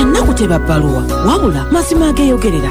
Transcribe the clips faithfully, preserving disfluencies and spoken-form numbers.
kyannaku teba bbaluwa wabula mazima ageeyogerera.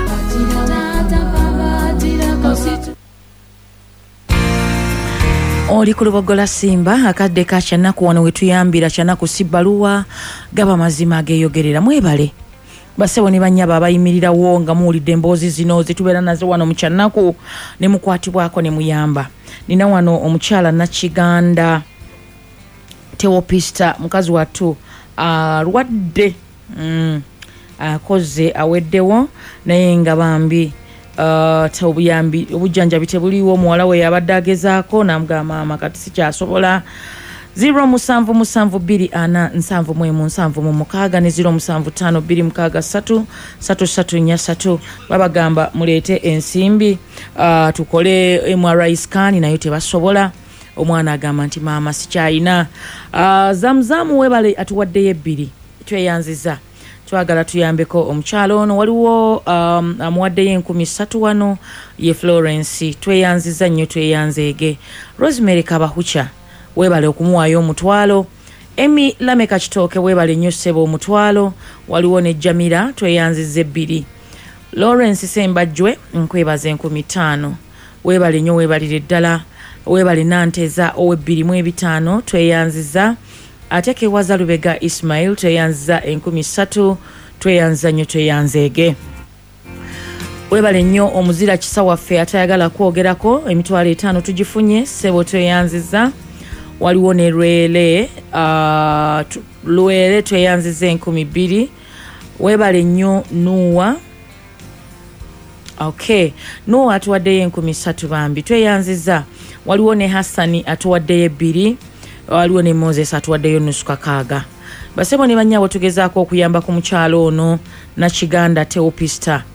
Oli ku Lubogola Simba akadde ka kyannaku wano wetuyambira kyannaku si bbaluwa gaba mazima ageeyogerera. Mwebale basebo ne banyaba abayimirirawo nga muwulidde emboozi zino zitubeera nazo wano mu kyannaku ne mukwatibwako ne muyamba. Nina wano omukyala Nakiganda Teopista mukazi wattu alwadde mm, akoze aweddewo naye nga bambi uh, tobuyambi obujjanjabi tebuliwo. Muwala we yabadde agezaako namugamba maama kati sikyasobola. zero musanvu musanvu bbiri ana nsanvu mwemu nsanvu mu mukaaga ne zero musanvu ttaano bbiri mukaaga ssatu ssatu ssatu nnya ssatu. Babagamba muleete ensimbi uh, tukole M R I scan nayo tebasobola. Omwana agamba nti maama sikyayina. uh, Zamzamu webale atuwaddeyo ebbiri tweyanziza twagala tuyambeko omukyalo ono. Waliwo um, amuwaddeyo enkumi ssatu wano ye Florence tweyanziza nnyo tweyanzeege. Rosemary Kabahucha webale okumuwaayo omutwalo. Emi Lameka Kitooke webale nnyo ssebo omutwalo. Waliwo ne Jamira tweyanziza ebbiri. Lawrence Sembajjwe nkwebaza enkumi ttaano webale nnyo webalire ddala. Webale Nanteza ow'ebbiri mu ebitaano tweyanziza. Ate Kewaza Lubega Ismail tweyanziza enkumi ssatu tweyanziza nnyo tweyanzeege. Webale nnyo omuzira kisa waffe atayagala kwogerako emitwalo etaano tugifunye ssebo tweyanziza. Waliwo ne Lwele uh, Lwele tweyanziza enkumi bbiri. Webale nnyo Nuwa. Okay, Nuwa atuwaddeyo enkumi ssatu bambi tweyanziza. Waliwo ne Hassani atuwaddeyo ebbiri. Waliwo ne Moses atuwaddeyo nusu kakaaga. Basebo ne bannyabo tugezaako okuyamba ku mukyalo ono Nakiganda Teopista.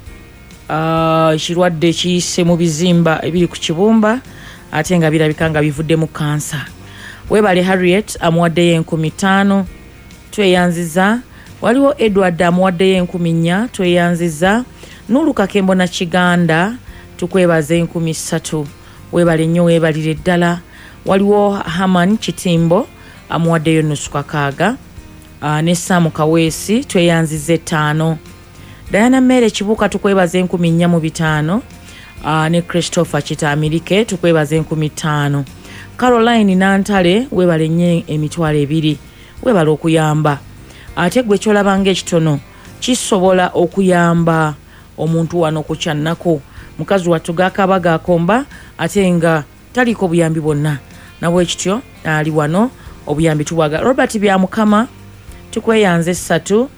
Uh, kirwadde kiyise mu bizimba ebiri ku kibumba ate nga birabika nga bivudde mu kansa. Webale Harriet amuwaddeyo enkumi ttaano tweyanziza. Waliwo Edward amuwaddeyo enkumi nnya tweyanziza. Nulu Kakembo Nakiganda tukwebaza enkumi ssatu webale nnyo webalire ddala. Waliwo Haman Kitimbo amuwaddeyo nusu kakaaga. Uh, ne Samu Kaweesi tweyanziza ettaano. Diana Mere Kibuka tukwebaza enkumi nnya mu bitaano. Uh, ne Christopher Kitamirike tukwebaza enkumi ttaano. Caroline Nantale webale nnyo emitwalo ebiri webale okuyamba. Ate gwe kyolabanga ekitono kisobola okuyamba omuntu wano ku kyannaku. Mukazi wattu gakaba gakomba ate nga taliko buyambi bonna nabwe kityo ali wano obuyambi tuwaga. Robert Byamukama tukweyanze ssatu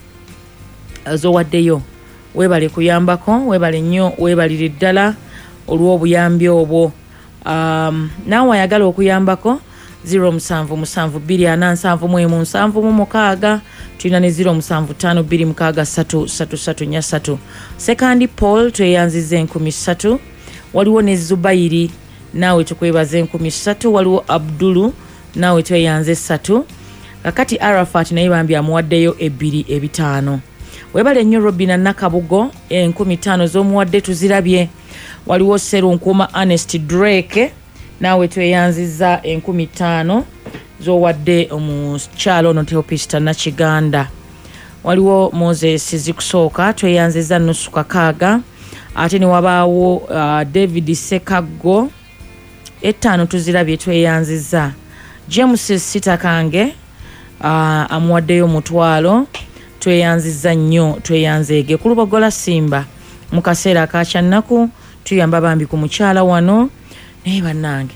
zowaddeyo webale kuyambako webale nnyo webalire ddala olw'obuyambi obwo. Um, nawe ayagala okuyambako zero musanvu musanvu bbiri ana nsanvu mwemu nsanvu mu mukaaga. Tulina ne zero musanvu ttaano bbiri mukaaga ssatu ssatu ssatu nnya ssatu. Sekandi Paul tweyanziza enkumi ssatu. Waliwo ne Zubairi nawe tukwebaza enkumi ssatu. Waliwo Abdulu nawe tweyanze ssatu. Kakati Arafat naye bambi amuwaddeyo ebbiri ebitaano. Webale nnyo Robina Nakabugo enkumi ttaano z'omuwadde tuzirabye. Waliwo Serunkuma Honest Drake nawe tweyanziza enkumi ttaano z'owadde omukyalo ono Teopista Nakiganda. Waliwo Moses Zikusooka tweyanziza nusu kakaaga. Ate ne wabaawo uh, David Sekago ettaano tuzirabye tweyanziza. James Sitakange uh, amuwaddeyo mutwalo tweyanziza nnyo tweyanzeege. Ku Lubogola Simba mu kaseera ka kyannaku tuyamba bambi ku mukyala wano naye bannange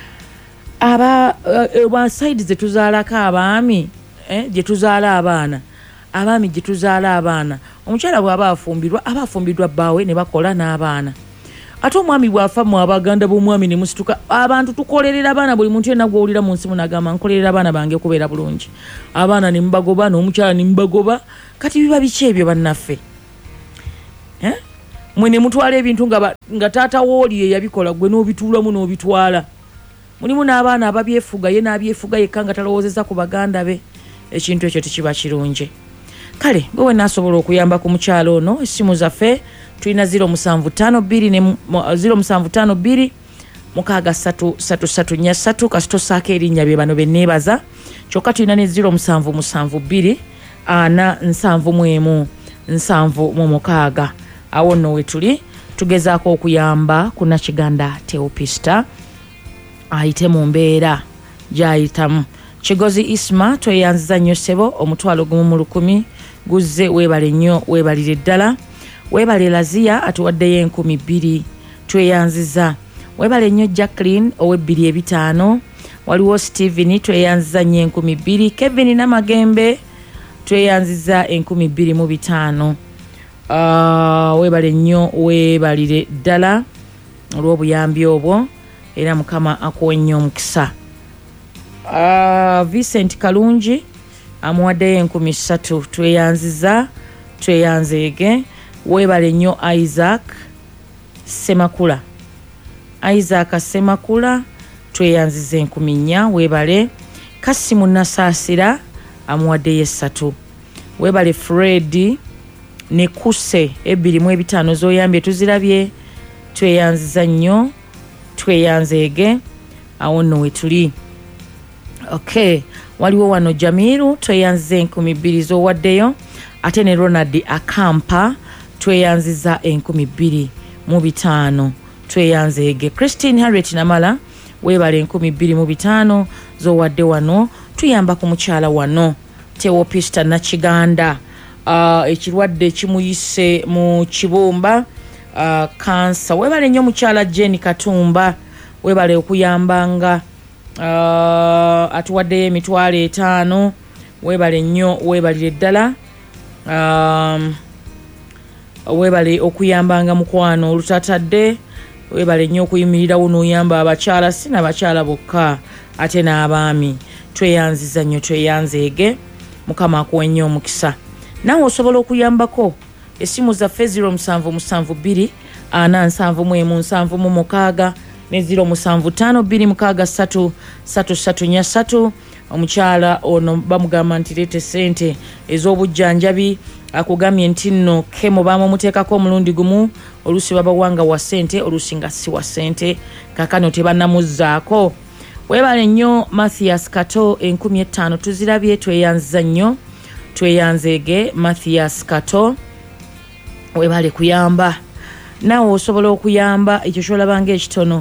aba uh, side ze tuzaalako abaami eh, gye tuzaala abaana abaami gye tuzaala abaana. Omukyala bw'aba afumbirwa aba afumbirwa bbaawe ne bakola n'abaana. Ate omwami bw'afa mu abaganda b'omwami ne musituka abantu tukolerera abaana. Buli muntu yenna gw'owulira mu nsi munagamba nkolerera abaana bange kubeera bulungi. Abaana ne mubagoba n'omukyala ne mubagoba. Kati biba biki ebyo bannaffe? Eh? Mwe ne mutwala ebintu nga, nga taata wooli ye yabikola gwe n'obituulamu n'obitwala. Mulimu n'abaana ababyefuga ye n'abyefuga yekka nga talowoozeza ku baganda be. Ekintu ekyo tekiba kirungi. Kale gwe naasobola okuyamba ku mukyalo ono essimu zaffe tulina zero musanvu ttaano bbiri ne zero musanvu ttaano bbiri mukaaga ssatu ssatu ssatu nnya ssatu kasito saako erinnya bye bano be neebaza. Kyokka tulina ne zero musanvu musanvu bbiri ana nsanvu mu emu nsanvu mu mukaaga. Awo nno we tuli tugezaako okuyamba ku Nakiganda Teopista ayite mu mbeera gy'ayitamu. Kigozi Isma tweyanziza nnyo ssebo omutwalo gumu mu lukumi guzze weebale nnyo weebalire ddala. Weebale Lazia atuwaddeyo enkumi bbiri tweyanziza. Weebale nnyo Jacqueline ow'ebbiri ebitaano. Waliwo Steven tweyanziza nnyo enkumi bbiri. Kevin Namagembe tweyanziza enkumi bbiri mu bitaano. Uh, weebale nnyo weebalire ddala olw'obuyambi obwo era Mukama akuwe nnyo omukisa. Uh, Vincent Kalungi amuwaddeyo enkumi ssatu tweyanziza tweyanzeege. Weebale nnyo Isaac Semakula. Isaac Semakula tweyanziza enkumi nnya. Weebale Kasimu Nasaasira amuwaddeyo essatu. Weebale Fred ne Kuse ebbiri mu ebitaano z'oyambye tuzirabye tweyanziza nnyo tweyanzeege. Awo nno we tuli. Okay, waliwo wano Jamiru tweyanziza enkumi bbiri z'owaddeyo. Ate ne Ronald Akampa tweyanziza enkumi bbiri mu bitaano tweyanzeege. Christine Harriet Namala weebale enkumi bbiri mu bitaano z'owadde wano tuyamba ku mukyala wano Teopista Nakiganda. Uh, ekirwadde kimuyise mu kibumba uh, kansa. Weebale nnyo mukyala Jenny Katumba weebale okuyambanga. Uh, atuwaddeyo emitwalo etaano. Weebale nnyo weebalire ddala. Um, weebale okuyambanga mukwano olutatadde. Weebale nnyo okuyimirirawo n'oyamba abakyala si n'abakyala bokka ate n'abaami. Tweyanziza nnyo tweyanzeege. Mukama akuwe nnyo omukisa. Nawe osobola okuyambako essimu zaffe zero musanvu musanvu bbiri ana nsanvu mu emu nsanvu mu mukaaga ne zero musanvu ttaano bbiri mukaaga ssatu ssatu ssatu nnya ssatu. Omukyala ono bamugamba nti leete ssente ez'obujjanjabi. Akugambye nti nno kemo baamuteekako omulundi gumu oluusi babawanga wa ssente oluusi nga si wa ssente kaakano tebannamuzzaako. Weebale nnyo Mathias Kato enkumi ettaano tuzirabye tweyanziza nnyo tweyanzeege. Mathias Kato weebale kuyamba. Naawe osobola okuyamba ekyo kyolabanga ekitono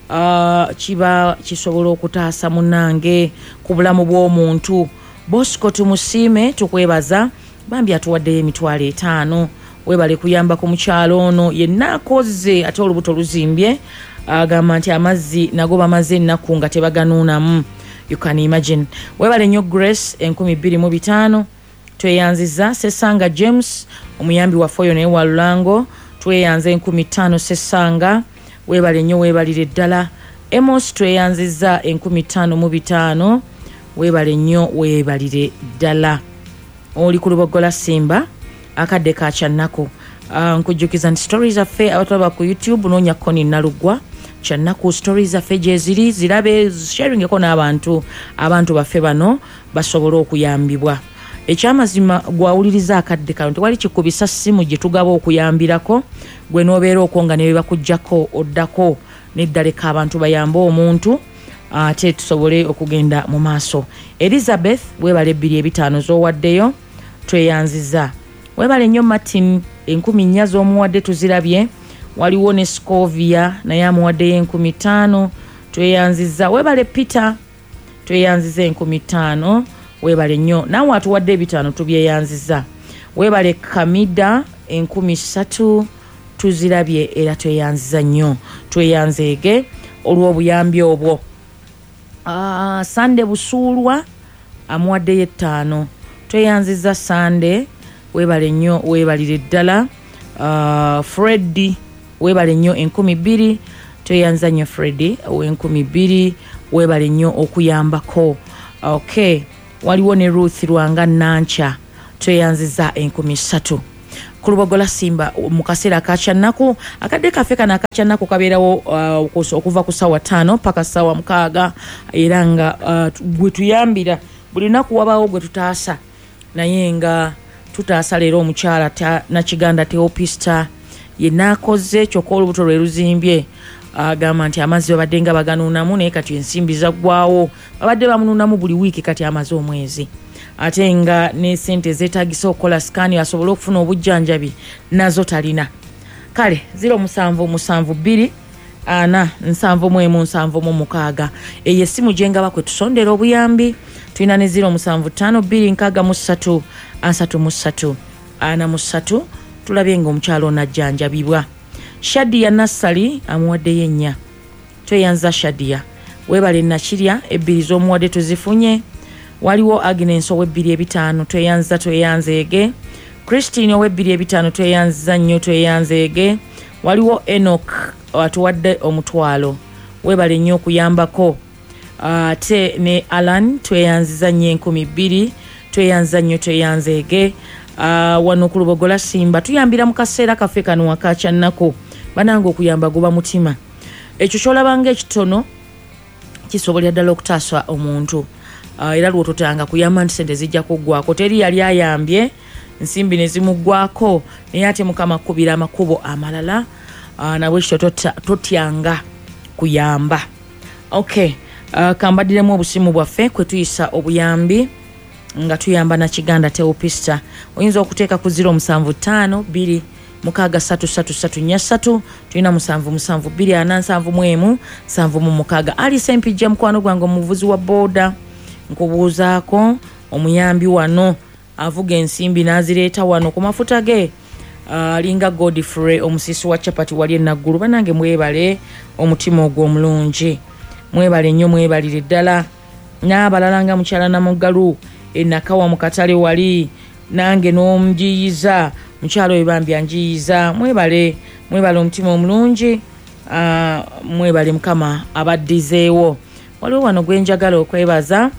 uh, kiba kisobola okutaasa munnange ku bulamu bw'omuntu. Bosco tumusiime tukwebaza bambi atuwaddeyo emitwalo etaano. Weebale kuyamba ku mukyalo ono yenna akoze ate olubuto luzimbye agamba uh, nti amazzi nago bamaze ennaku nga tebaganuunamu. You can imagine. Weebale nnyo Grace enkumi bbiri mu bitaano tweyanziza. Sesanga James omuyambi waffe oyo naye wa Lulango tweyanze enkumi ttaano. Sesanga weebale nnyo weebalire ddala. Emos tweyanziza enkumi ttaano mu bitaano. Weebale nnyo weebalire ddala. Oli ku Lubogola Simba akadde ka Kyannaku. Uh, nkujjukiza nti stories zaffe abatulaba ku YouTube noonya Koni Nalugwa Kyannaku stories zaffe gye ziri zirabe sharingeko n'abantu abantu baffe bano basobole okuyambibwa. Ekyamazima gwawuliriza akadde kano tewali kikubisa ssimu gye tugaba okuyambirako gwe n'obeera okwonga ne bakujjako oddako neddaleka abantu bayamba omuntu ate tusobole okugenda mu maaso. Elizabeth weebale ebbiri ebitaano z'owaddeyo tweyanziza. Weebale nnyo Martin enkumi nnya z'omuwadde tuzirabye. Waliwo ne Scovia naye amuwaddeyo enkumi ttaano tweyanziza. Weebale Peter tweyanziza enkumi ttaano. Weebale nnyo naawe atuwadde ebitaano tubyeyanziza. Weebale Kamida enkumi ssatu tuzirabye era tweyanziza nnyo tweyanzeege olw'obuyambi obwo. Uh, Sande Busuulwa amuwaddeyo ettaano tweyanziza. Sande weebale nnyo weebalire ddala. Uh, Freddy weebale nnyo enkumi bbiri tweyanziza nnyo Freddy ow'enkumi bbiri weebale nnyo okuyambako. Okay, waliwo ne Ruth Lwanga Nancha tweyanziza enkumi ssatu. Ku Lubogola Simba mu kaseera ka Kyannaku akadde kaffe kana aka Kyannaku kabeerawo uh, okuva ku ssaawa ttaano paka ssaawa mukaaga era nga uh, gwe tuyambira buli lunaku wabaawo gwe tutaasa naye nga tutaasa leero omukyala Nakiganda Teopista yenna akoze kyokka olubuto lwe luzimbye agamba nti amazzi babadde nga baganuunamu naye kati ensimbi zaggwawo babadde bamunuunamu buli wiiki kati amaze omwezi ate nga ne sente zeetagisa okukola sikaani asobole okufuna obujjanjabi nazo talina. Kale zero musanvu musanvu bbiri ana nsanvu mu emu nsanvu mu mukaaga eyo essimu gye nga bakwe tusondera obuyambi. Tulina ne zero musanvu ttaano bbiri nkaaga mu ssatu asatu mu ssatu ana mu ssatu. Tulabye ng'omukyalo najjanjabibwa. Shadia Nassali amuwaddeyo ennya. Tweyanza Shadia. Weebale Nakirya ebbiri z'omuwadde tuzifunye. Waliwo Agnes ow'ebbiri ebitaano tweyanza tweyanzeege. Christine ow'ebbiri ebitaano tweyanza nnyo tweyanzeege. Waliwo Enoch atuwadde omutwalo. Weebale nnyo okuyambako. Ate uh, ne Alan tweyanziza nnyo enkumi bbiri tweyanza nnyo tweyanzeege. Uh, wano ku Lubogola Simba tuyambira mu kaseera kaffe kano akakya nnako banange okuyamba guba mutima. Ekyo kyolabanga ekitono kisobolera ddala okutaasa omuntu. Uh, era lwototanga kuyamba nti sente zijja kuggwako. Teri yali ayambye nsimbi ne zimuggwako naye ate Mukama kubira amakubo amalala. Uh, nabwe ekyo totyanga kuyamba. Okay, uh, kambaddiremu obusimu bwaffe kwe tuyisa obuyambi nga tuyamba na Kiganda Teopista. Oyinza okuteeka ku zero musanvu ttaano bbiri mukaaga ssatu ssatu ssatu nnya ssatu. Tulina musanvu musanvu bbiri ana nsanvu mu emu nsanvu mu mukaaga. Ali Sempijja mukwano gwange omuvuzi wa booda nkubuuzaako omuyambi wano avuga ensimbi n'azireeta wano ku mafuta ge. Alinga uh, Godfrey omusisi wa chapati wali enaggulu. Banange mwebale omutima ogwo omulungi. Mwebale nnyo mwebalire ddala. N'abalala nga mukyala Namuggalu enakawa mu katale wali nange n'omugiyiza mukyalo oyo bambi angiyiza. Mwebale mwebale omutima omulungi. Uh, mwebale Mukama abaddizeewo. Waliwo wano gwenjagala okwebaza.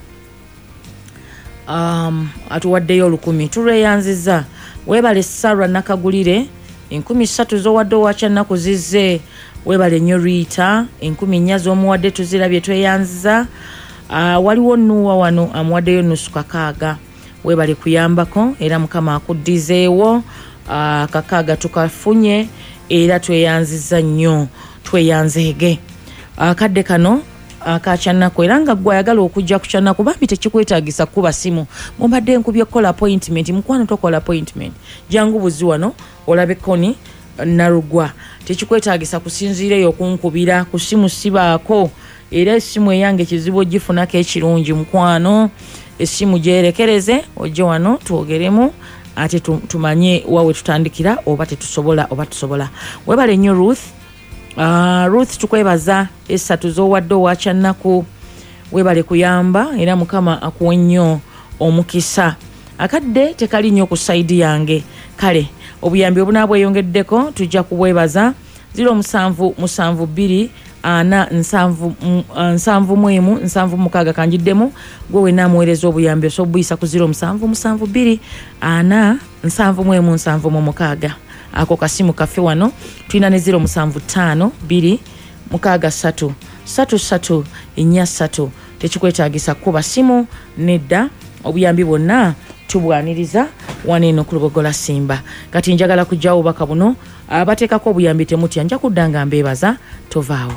Um, atuwaddeyo olukumi tulweyanziza. Webale Sarah Nakagulire enkumi ssatu z'owadde owakya nnaku zizze. Webale nnyo Rita enkumi nnya z'omuwadde tuzirabye tweyanziza. Uh, waliwo Nuwa wano amuwaddeyo nusu kakaaga. Webale kuyambako era Mukama akuddizeewo. Uh, kakaaga tukafunye era tweyanziza nnyo tweyanzeege. Akadde uh, kano akacyanako era nga gwe ayagala okujja kucyanako bambi tekikwetaagisa kuba simu. Mubadde nkubye kola appointment mukwano tokola appointment. Jangu buzi wano olabe koni narugwa. Tekikwetaagisa kusinziireyo okunkubira ku simu sibaako. Era essimu eyange kizibu ogifunako ekirungi mukwano. Essimu gyerekereze ojje wano twogeremu ate tumanye wawe tutandikira oba tetusobola oba tusobola. Webale nnyo Ruth. Uh, Ruth tukwebaza essatu z'owadde owakya nnaku. Webale kuyamba era Mukama akuwe nnyo omukisa. Akadde tekali nnyo ku saidi yange. Kale obuyambi obunaabweyongeddeko tujja kubwebaza. zero musanvu musanvu bbiri ana nsanvu nsanvu mu emu nsanvu mukaaga kanjiddemu. Gwe we naamuweereza obuyambi osobuyisa ku zero musanvu musanvu bbiri ana nsanvu mu emu nsanvu mu mukaaga. Ako kasimu kaffe wano tulina ne zero musanvu ttaano bbiri mukaaga ssatu ssatu ssatu ennya ssatu. Tekikwetaagisa kuba simu nedda. Obuyambi bwonna tubwaniriza waneeno ku Lubogola Simba. Kati njagala kujjawo baka buno abateekako obuyambi temutya nja kudda nga mbeebaza tovaawo.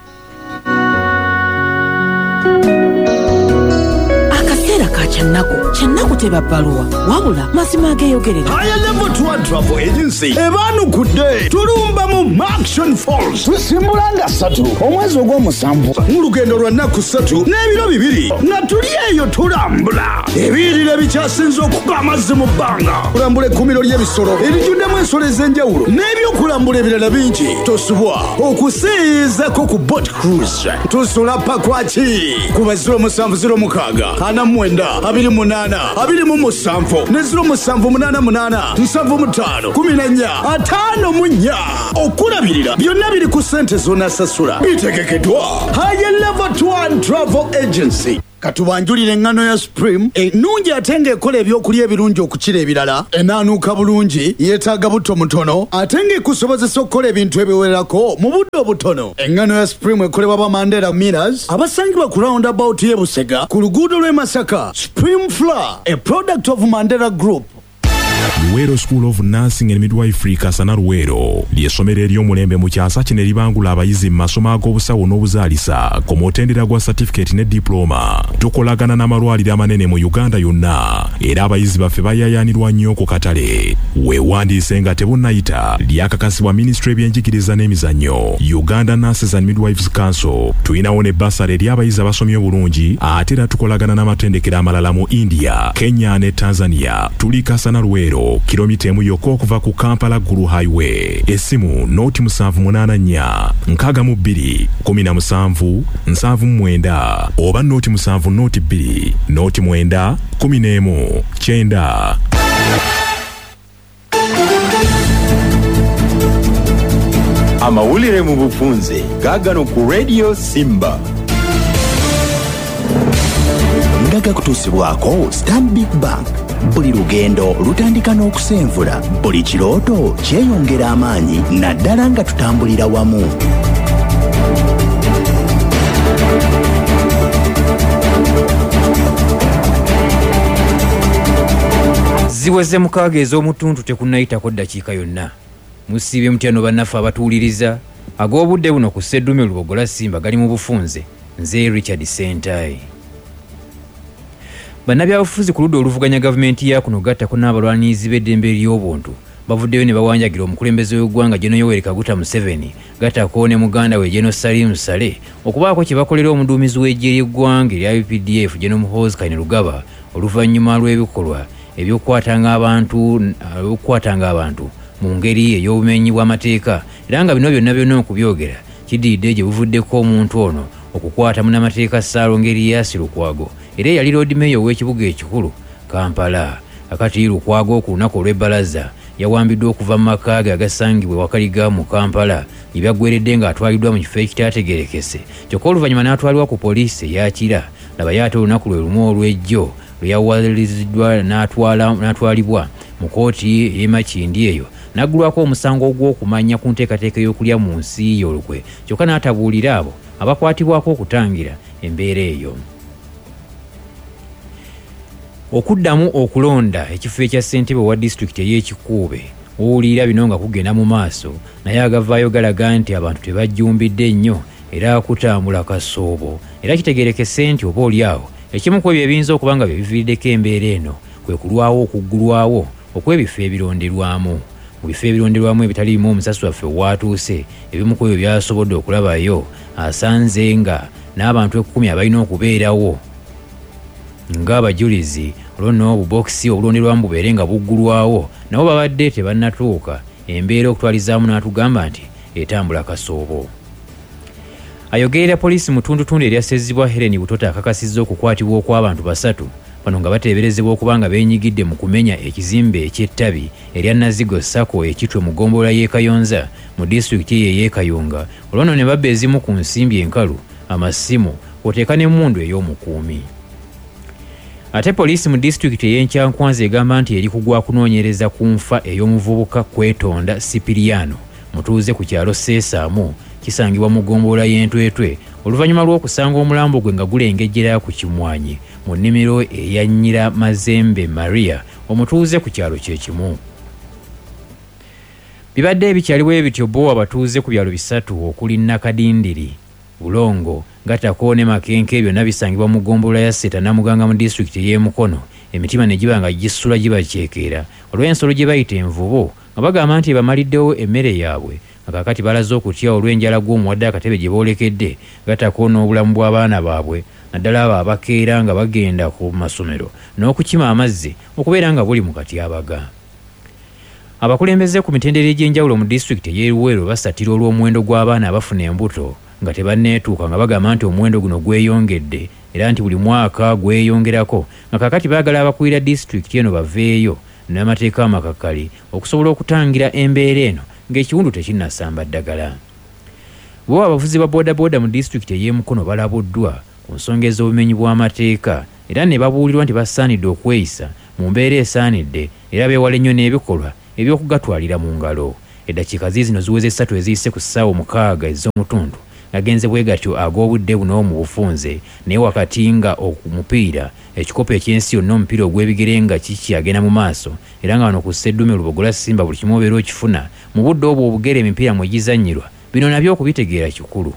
Kyannaku kyannaku teba baluwa wabula mazima ageeyogerera. Higher Level Tour and Travel Agency ebaanukudde tulumba mu Maction Falls tusimbulanga ssatu omwezi ogw'omusanvu mu lugendo lwa nnaku ssatu n'ebiro bibiri nga tuli eyo tulambula ebiyirira bikyasinze okuba amazzi mu bbanga. Kulambula ekkumiro ly'ebisolo erijjuddemu ensolo ez'enjawulo n'ebyokulambula ebirala bingi. Tosubwa okusiizako ku boat cruise. Tusula pakwaki ku baziro musanvu ziro mukaaga ana mwenda abiri munana abiri mu musanvu ne ziro musanvu munana munana nsanvu mutaano kumi na nnya ataano mu nnya. Okulabirira byonna biri ku ssente z'onaasasula bitegekeddwa. Higher Level Tour and Travel Agency. Katubanjulire engano ya Supreme ennungi ate ng'ekola ebyokulya ebirungi okukira ebirala. Enaanuuka bulungi yeetaaga buto mutono ate ng'ekusobozesa okukola ebintu ebiwererako mu budde obutono. Engano ya Supreme ekolebwa ba Mandela Millers abasangibwa ku roundabout y'e Busega ku luguudo lw'e Masaka. Supreme Flour, a product of Mandela Group. Luwero School of Nursing and Midwifery Kasana Luwero ly'essomero ery'omulembe mu kyasa kino eribangula abayizi mu masomo ag'obusawo n'obuzaalisa ku mutendera gwa certificate ne diploma. Tukolagana n'amalwaliro amanene mu Uganda yonna era abayizi baffe bayayaanirwa nnyo ku katale. Weewandiise nga tebunnayita lyakakasibwa Ministry y'ebyenjigiriza n'emizannyo Uganda Nurses and Midwives Council. Tuyinawo ne basale eri abayizi abasomye obulungi ate era tukolagana n'amatendekero amalala mu India, Kenya ne Tanzania. Tuli Kasana Luwero kilomita emu yokka okuva ku Kampala Gulu Highway. Essimu noti musanvu munaana nnya nkaaga mu bbiri kumi na musanvu nsanvu mu mwenda oba noti musanvu noti bbiri noti mwenda kumi n'emu kyenda. Amawulire mu bufunze gaagano ku Radio Simba. Ndaga kutuusibwako Stanbic Bank. Buli lugendo lutandika n'okusenvula, buli kirooto kyeyongera amaanyi naddala nga tutambulira wamu. Ziweze mukaaga ez'omutuntu tekunnayitako ddakiika yonna. Musiibye mutyano bannaffe abatuwuliriza ag'obudde buno ku Sseddume Lubogola Simba gali mu bufunze. Nze Richard Sentai. Bannabyabufuzi ku ludda oluvuganya gavumenti ya kuno gattako n'abalwanirizi b'eddembe ery'obuntu bavuddeyo ne bawanjagira omukulembeze w'eggwanga Gen. Yoweri Kaguta Museveni gattako ne muganda we Gen. Salim Saleh okubaako kye bakolera omuduumizi w'eggye ly'eggwanga erya U P D F Gen. Muhoozi Kainerugaba oluvannyuma lw'ebikolwa eby'okukwatanga abantu okukwatanga abantu mu ngeri ey'obumenyi bw'amateeka era nga bino byonna byonna okubyogera kiddiridde gye buvuddeko omuntu ono okukwata munnamateeka Ssaalongo Erias Lukwago era yali Lord Mayor w'ekibuga ekikulu Kampala. Akati Lukwago ku lunaku olw'ebbalaza yawambiddwa okuva mu maka ge agasangibwa Wakaliga mu Kampala gye byaggweredde ng'atwaliddwa mu kifo ekitaategerekese kyokka oluvannyuma n'atwalibwa ku poliisi eyakira laba ye ate olunaku lwe lumu olw'ejjo lwe yawaliziddwa n'atwalibwa mu kooti y'e Makindi eyo n'aggulwako omusango ogw'okumanya ku nteekateeka y'okulya mu nsi y'olukwe kyokka n'atabuulira abo abakwatibwako okutangira embeera eyo. Okuddamu okulonda ekifo ekya ssentebe wa disitulikiti ey'Ekikuube owulira bino nga kugenda mu maaso naye agavaayo galaga nti abantu tebajjumbidde nnyo era kutambula kasoobo era kitegeerekese nti oba oliawo ekimu ku ebyo ebiyinza okuba nga bye biviiriddeko embeera eno kwe kulwawo okuggulwawo okw'ebifo ebironderwamu. Mu bifo ebironderwamu ebitaliimu omusasi waffe waatuuse ebimu ku ebyo byasobodde okulabayo asanze nga n'abantu ekkumi abalina okubeerawo ng'abajulizi olwo nno obubokisi obulonderwamu bubeere nga buggulwawo nabo babadde tebannatuuka embeera okutwalizaamu n'atugamba nti etambula kasoobo. Ayogerera poliisi mu tundutundu eryassezibwa Helen Butota akakasizza okukwatibwa okw'abantu basatu bano nga bateeberezebwa okuba nga beenyigidde mu kumenya ekizimbe eky'ettabi erya Nazigo Sacco ekitwe mu ggombolola y'e Kayonza mu disitulikiti y'e Kayunga olwo nno ne babba ezimu ku nsimbi enkalu amasimu kwoteeka n'emmundu ey'omukuumi. Ate poliisi mu disitulikiti ey'Enkyankwanzi egamba nti eri kugwa kunoonyereza ku nfa ey'omuvubuka Kwetonda Sipiriano mutuuze ku kyalo Seesaamu kisangibwa mu ggombolola y'Entwetwe oluvannyuma lw'okusanga omulambo gwe nga gulengejjera ku kimwanyi mu nnimiro eya Nnyira Mazembe Maria omutuuze ku kyalo kye kimu. Bibadde ebikyaliwo ebityo bo abatuuze ku byalo bisatu okuli Nakadindiri, Bulongo, Gatako ne Makenke byonna bisangibwa mu ggombolola ya Seta Namuganga mu disitulikiti y'e Mukono emitima ne giba nga gisula gibaceekera olw'ensolo gye bayita envubo nga bagamba nti bamaliddewo emmere yaabwe akakati balaze okutya olw'enjala gw'omuwadde akatebe gye boolekedde Gatako n'obulamu bw'abaana baabwe naddala abo abakeera nga bagenda ku masomero n'okukima amazzi okubeera nga buli mu katyabaga. Abakulembeze ku mitendera egy'enjawulo mu disitulikiti ey'e Luweero basatira olw'omuwendo gw'abaana abafuna embuto nga tebanneetuuka nga bagamba nti omuwendo guno gweyongedde era nti buli mwaka gweyongerako nga kakati baagala abakulira disitulikiti eno baveeyo n'amateeka amakakali okusobola okutangira embeera eno ng'ekiwundu tekinnasamba ddagala. Bo abavuzi ba boodabooda mu disitulikiti ey'e Mukono balabuddwa ku nsonga ez'obumenyi bw'amateeka era ne babuulirwa nti basaanidde okweyisa mu mbeera esaanidde era beewala ennyo n'ebikolwa eby'okugatwalira mu ngalo. Eddakiika ziizino ziweze essatu eziyise ku ssaawa mukaaga ez'omutundu gagenze bwe gatyo ag'obudde buno mu bufunze naye wakati nga omupiira ekikopo ekyensi yonna omupiira ogw'ebigere nga kiki agenda mu maaso era nga wano ku sseddume Lubogola Simba buli kimu obeera okifuna mu budde obwo obugere emipiira mwe gizannyirwa bino nabyo okubitegeera kikulu.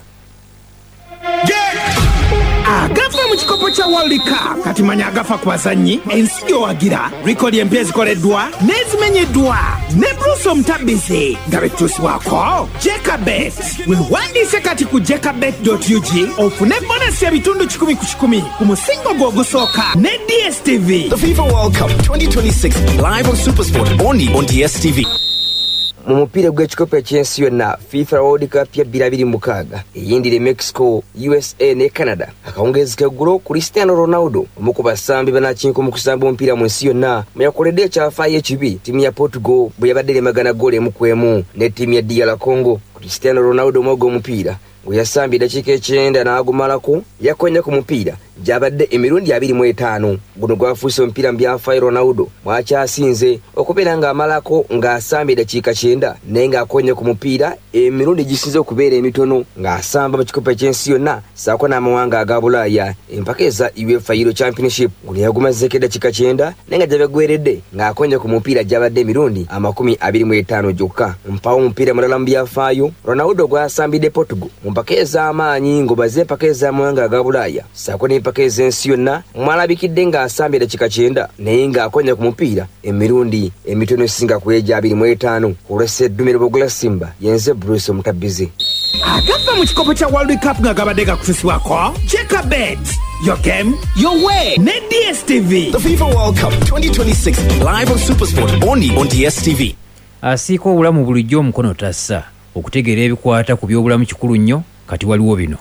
Agafa mu kikopo kya World Cup kati manya agafa ku bazannyi ensi gyowagira likodi empya ezikoleddwa n'ezimenyeddwa ne Bruce Omutabbizi nga betuusibwako Jekabet weewandiise kati ku jekabet dot u g ofune bonasi ebitundu kikumi ku kikumi ku musingo gwo ogusooka ne D S T V. The FIFA World Cup twenty twenty-six live on SuperSport only on D S T V. Mu mupiira gw'ekikopo ekyensi yonna FIFA World Cup ya bbiri abiri mu mukaaga eyindire Mexico, U S A ne Canada akawungeezi k'eggulo Cristiano Ronaldo omu ku basambi banakinko mu kusamba omupiira mu nsi yonna mu yakoledde ekyafaayo ekibi ttiimu ya Portugal bwe yabadde eremagana ggoolo emu ku emu ne ttiimu ya D R Congo. Cristiano Ronaldo omwoga omupiira gwe yasambye eddakiika ekyenda n'agumalako yakonya ku mupiira gyabadde emirundi abiri mu etaano. Guno gwafuuse omupiira mu byafaayo Ronaldo mwakyasinze okubeera ng'amalako ng'asambye eddakiika kyenda naye ng'akonya ku mupiira emirundi gisinze okubeera emitono ng'asamba mu kikopo ekyensi yonna ssaako n'amawanga aga Bulaaya empaka eza UEFA Euro Championship. Guno yagumazeeko eddakiika kyenda naye nga gyabagweredde ng'akonya ku mupiira gyabadde emirundi amakumi abiri mu etaano gyokka. Mpawo omupiira mulala mu byafaayo Ronaldo gwasambidde Portugal mu mpaka ez'amaanyi ng'obaze empaka ez'amawanga aga Bulaaya ssaako n'empaka ez'ensi yonna mwalabikidde ng'asambye eddakiika kyenda naye ng'akonya ku mupiira emirundi emitono esinga ku egya abiri mu etaano. Olw'esseddume Lubogola Simba yenze Bruce Omutabbizi. Agafa mu kikopo kya World Cup nga gabadde gakususibwako Jekabet, your game, your way ne D S T V. The FIFA World Cup twenty twenty-six live on SuperSport only on D S T V. Asiika obulamu bulijjo omukono tassa okutegeera ebikwata ku by'obulamu kikulu nnyo kati waliwo bino.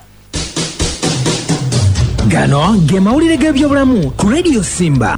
Gano ge mawulire g'ebyobulamu ku Radio Simba.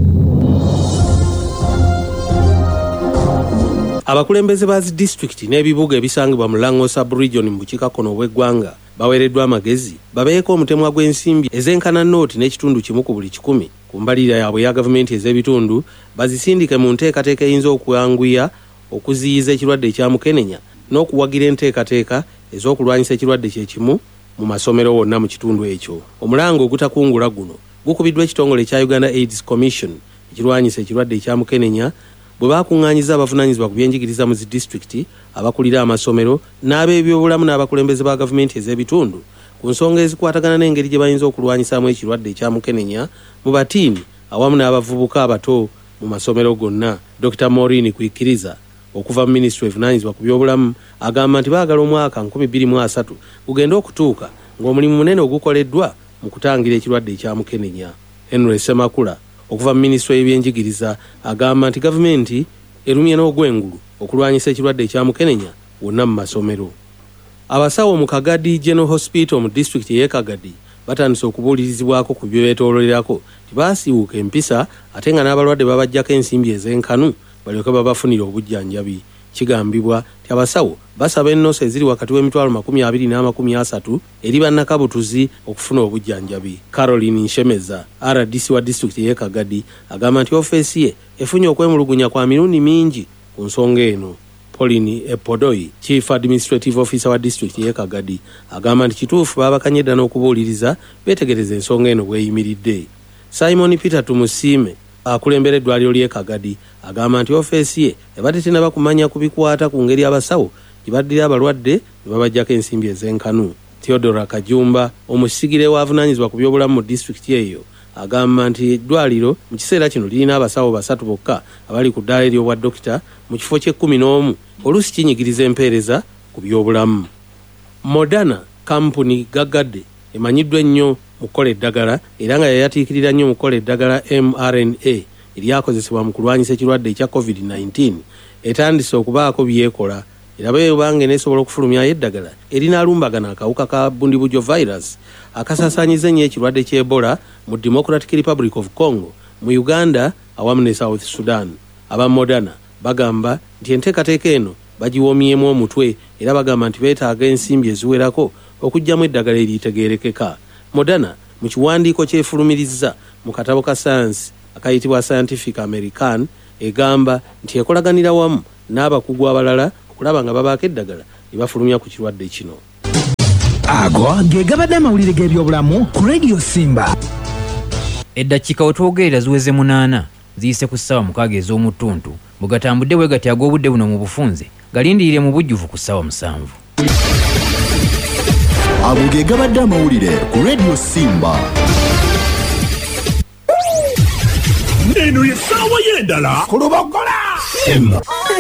Abakulembeze ba district n'ebibuga ebisangibwa mu Lango sub-region mu bukiikakkono bw'eggwanga baweereddwa amagezi babeeko omutemwa gw'ensimbi ez'enkana nooti n'ekitundu kimu ku buli kikumi ku mbalirira yaabwe ya gavumenti ez'ebitundu bazisindike mu nteekateeka eyinza okwanguya okuziyiza ekirwadde ekya mukenenya n'okuwagira enteekateeka ez'okulwanyisa ekirwadde kye kimu mu masomero wonna mu kitundu ekyo. Omulango ogutakungula guno gukubiddwa ekitongole ekya Uganda AIDS Commission ekirwanyisa ekirwadde ekya mukenenya bwe bakuŋŋaanyiza abavunaanyizibwa ku byenjigiriza mu zi disitulikiti abakulira amasomero n'ab'ebyobulamu n'abakulembeze ba gavumenti ez'ebitundu ku nsonga ezikwatagana n'engeri gye bayinza okulwanyisaamu ekirwadde ekya mukenenya mu batiini awamu n'abavubuka abato mu masomero gonna. Doctor Maureen Kwikiriza okuva mu Ministry evunaanyizibwa ku byobulamu agamba nti baagala omwaka nkumi bbiri mu asatu gugenda okutuuka ng'omulimu munene ogukoleddwa mu kutangira ekirwadde ekya mukenenya. Henry Semakula okuva mu Ministry y'ebyenjigiriza agamba nti gavumenti erumye n'ogwengulu okulwanyisa ekirwadde ekya mukenenya wonna mu masomero. Abasawo mu Kagadi General Hospital mu district y'e Kagadi batandise okubuulirizibwako ku byo beetooloolerako tibaasiiwuuka empisa ate nga n'abalwadde babajjako ensimbi ez'enkanu balyoke babafunire obujjanjabi. Kigambibwa nti abasawo basaba ennoosa eziri wakati w'emitwalo makumi abiri n'amakumi asatu eri bannakabutuzi okufuna obujjanjabi. Caroline Nshemeza R D C wa district y'e Kagadi agamba nti ofeesi ye efunye okwemulugunya kwa mirundi mingi ku nsonga eno. Pauline Epodoi Chief Administrative Officer wa district y'e Kagadi agamba nti kituufu babakanyedda n'okubuuliriza beetegereza ensonga eno bweyimiridde. Simon Peter Tumusiime akulembera eddwaliro ly'e Kagadi agamba nti ofeesi ye ebadde tenaba kumanya kubikwata ku ngeri abasawo gye baddira abalwadde ne babajjako ensimbi ez'enkanu. Theodora Kajumba omusigire w'avunaanyizibwa ku byobulamu mu disitulikiti eyo agamba nti eddwaliro mu kiseera kino lirina abasawo basatu bokka abali ku ddaala ery'obwa dokita mu kifo ky'ekkumi n'omu oluusi kinyigiriza empeereza ku byobulamu. Moderna kampuni gaggadde emanyiddwa ennyo mu kukola eddagala era nga yayatiikirira nnyo mu kukola eddagala M R N A eryakozesebwa mu kulwanyisa ekirwadde ekya covid nineteen etandise okubaako byekola era bwebanga eneesobola okufulumyayo eddagala erinaalumbagana akawuka ka bundibujjo virus akasaasaanyiza ennyo ekirwadde ky'Ebola mu Democratic Republic of Congo, mu Uganda awamu ne South Sudan. Aba Moderna bagamba nti enteekateeka eno bagiwoomyemu omutwe era bagamba nti beetaaga ensimbi eziwerako okuggyamu eddagala eritegeerekeka. Moderna mu kiwandiiko kyefulumirizza mu katabo ka sayansi akayitibwa Scientific American egamba nti ekolaganira wamu n'abakugu abalala okulaba nga babaako eddagala ne bafulumya ku kirwadde kino. ago ge gabadde amawulire g'ebyobulamu ku radio Simba. Eddakiika wetwogerera ziweze munaana ziyise ku ssaawa mukaaga ez'omutuntu bwegatambudde bwe gati ag'obudde buno mu bufunze galindirire mu bujjuvu ku ssaawa musanvu. Ago ge gabadde amawulire ku radio Simba. Eno ye ssaawa y'endala ku Lubogola.